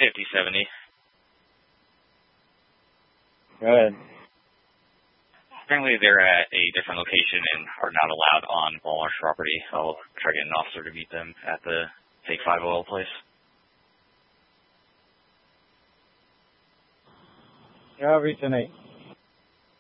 5070. Go ahead. Apparently they're at a different location and are not allowed on Walmart's property. I'll try to get an officer to meet them at the Take 5 oil place. Yeah, I'll reach an 8.